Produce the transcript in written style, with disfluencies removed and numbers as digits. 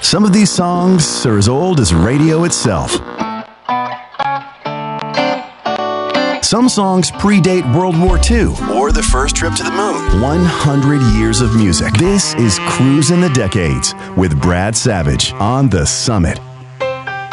Some of these songs are as old as radio itself. Some songs predate World War II or the first trip to the moon. 100 years of music. This is Cruising the Decades with Brad Savage on The Summit.